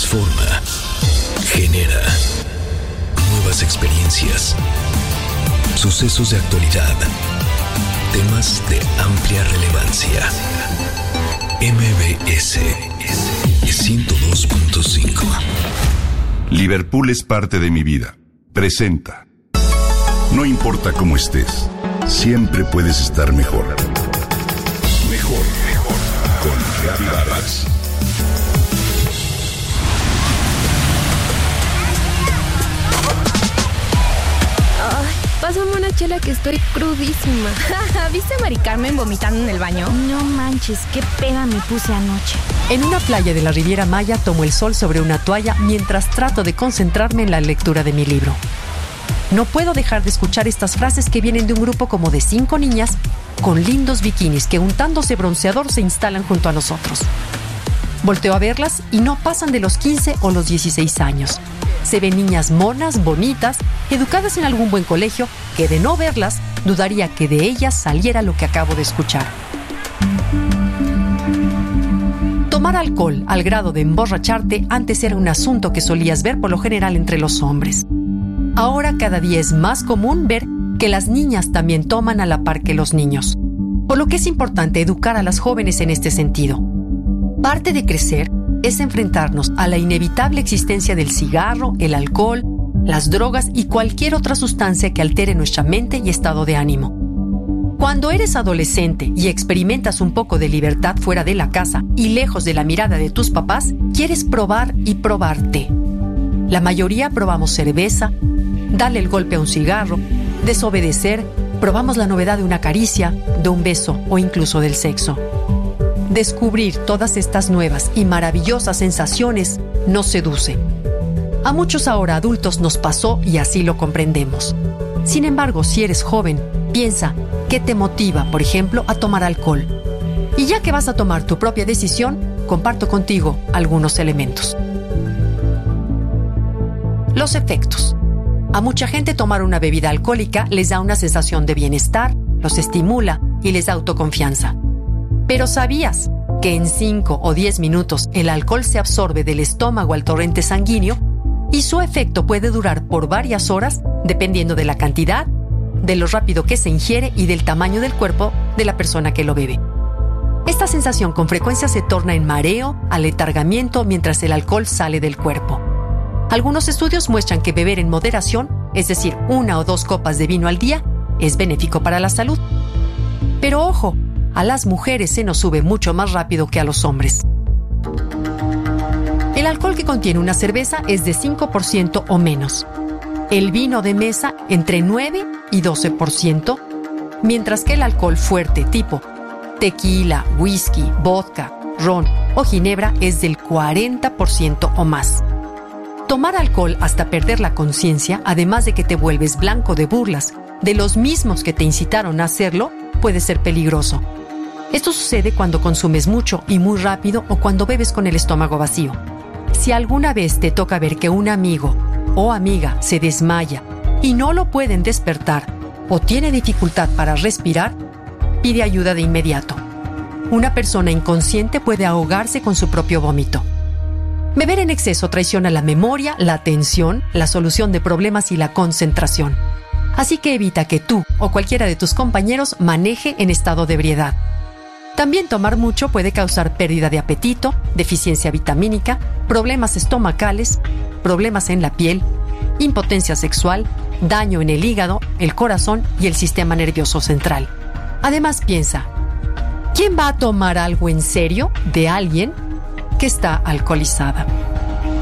transforma, genera nuevas experiencias, sucesos de actualidad, temas de amplia relevancia. MBS 102.5. Liverpool es parte de mi vida. Presenta. No importa cómo estés, siempre puedes estar mejor. Mejor, mejor. Con Gaby Vargas. Pásame una chela que estoy crudísima. ¿Viste a Mari Carmen vomitando en el baño? No manches, qué peda me puse anoche. En una playa de la Riviera Maya tomo el sol sobre una toalla mientras trato de concentrarme en la lectura de mi libro. No puedo dejar de escuchar estas frases que vienen de un grupo como de 5 niñas con lindos bikinis que untándose bronceador se instalan junto a nosotros. Volteo a verlas y no pasan de los 15 o los 16 años. Se ven niñas monas, bonitas, educadas en algún buen colegio, que de no verlas, dudaría que de ellas saliera lo que acabo de escuchar. Tomar alcohol al grado de emborracharte antes era un asunto que solías ver por lo general entre los hombres. Ahora cada día es más común ver que las niñas también toman a la par que los niños, por lo que es importante educar a las jóvenes en este sentido. Parte de crecer es enfrentarnos a la inevitable existencia del cigarro, el alcohol, las drogas y cualquier otra sustancia que altere nuestra mente y estado de ánimo. Cuando eres adolescente y experimentas un poco de libertad fuera de la casa y lejos de la mirada de tus papás, quieres probar y probarte. La mayoría probamos cerveza, darle el golpe a un cigarro, desobedecer, probamos la novedad de una caricia, de un beso o incluso del sexo. Descubrir todas estas nuevas y maravillosas sensaciones nos seduce. A muchos ahora adultos nos pasó y así lo comprendemos. Sin embargo, si eres joven, piensa qué te motiva, por ejemplo, a tomar alcohol. Y ya que vas a tomar tu propia decisión, comparto contigo algunos elementos. Los efectos. A mucha gente tomar una bebida alcohólica les da una sensación de bienestar, los estimula y les da autoconfianza. Pero ¿sabías que en 5 o 10 minutos el alcohol se absorbe del estómago al torrente sanguíneo y su efecto puede durar por varias horas dependiendo de la cantidad, de lo rápido que se ingiere y del tamaño del cuerpo de la persona que lo bebe? Esta sensación con frecuencia se torna en mareo, aletargamiento mientras el alcohol sale del cuerpo. Algunos estudios muestran que beber en moderación, es decir, 1 o 2 copas de vino al día, es benéfico para la salud. Pero ojo, a las mujeres se nos sube mucho más rápido que a los hombres. El alcohol que contiene una cerveza es de 5% o menos. El vino de mesa entre 9 y 12%, mientras que el alcohol fuerte tipo tequila, whisky, vodka, ron o ginebra es del 40% o más. Tomar alcohol hasta perder la conciencia, además de que te vuelves blanco de burlas de los mismos que te incitaron a hacerlo, puede ser peligroso. Esto sucede cuando consumes mucho y muy rápido o cuando bebes con el estómago vacío. Si alguna vez te toca ver que un amigo o amiga se desmaya y no lo pueden despertar o tiene dificultad para respirar, pide ayuda de inmediato. Una persona inconsciente puede ahogarse con su propio vómito. Beber en exceso traiciona la memoria, la atención, la solución de problemas y la concentración. Así que evita que tú o cualquiera de tus compañeros maneje en estado de ebriedad. También tomar mucho puede causar pérdida de apetito, deficiencia vitamínica, problemas estomacales, problemas en la piel, impotencia sexual, daño en el hígado, el corazón y el sistema nervioso central. Además piensa, ¿quién va a tomar algo en serio de alguien que está alcoholizada?